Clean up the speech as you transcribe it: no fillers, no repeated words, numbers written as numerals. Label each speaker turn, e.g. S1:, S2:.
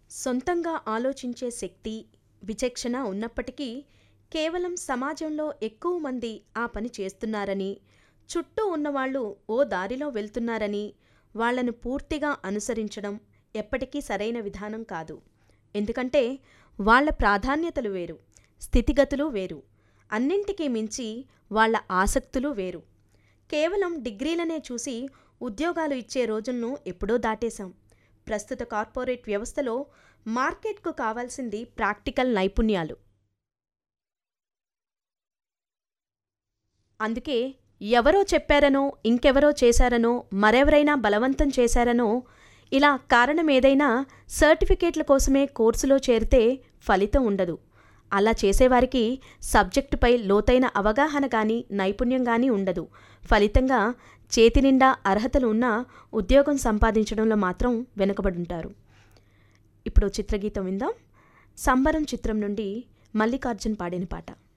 S1: సొంతంగా ఆలోచించే శక్తి, విచక్షణ ఉన్నప్పటికీ కేవలం సమాజంలో ఎక్కువ మంది ఆ పని చేస్తున్నారని, చుట్టూ ఉన్నవాళ్ళు ఓ దారిలో వెళ్తున్నారని వాళ్ళను పూర్తిగా అనుసరించడం ఎప్పటికీ సరైన విధానం కాదు. ఎందుకంటే వాళ్ళ ప్రాధాన్యతలు వేరు, స్థితిగతులు వేరు, అన్నింటికీ మించి వాళ్ళ ఆసక్తులు వేరు. కేవలం డిగ్రీలనే చూసి ఉద్యోగాలు ఇచ్చే రోజులను ఎప్పుడో దాటేశాం. ప్రస్తుత కార్పొరేట్ వ్యవస్థలో మార్కెట్కు కావాల్సింది ప్రాక్టికల్ నైపుణ్యాలు. అందుకే ఎవరో చెప్పారనో, ఇంకెవరో చేశారనో, మరెవరైనా బలవంతం చేశారనో, ఇలా కారణమేదైనా సర్టిఫికేట్ల కోసమే కోర్సులో చేరితే ఫలితం ఉండదు. అలా చేసేవారికి సబ్జెక్టుపై లోతైన అవగాహన గాని, నైపుణ్యం గాని ఉండదు. ఫలితంగా చేతినిండా అర్హతలు ఉన్నా ఉద్యోగం సంపాదించడంలో మాత్రం వెనుకబడుంటారు. ఇప్పుడు చిత్రగీతం విందాం. సంబరం చిత్రం నుండి మల్లికార్జున్ పాడిన పాట.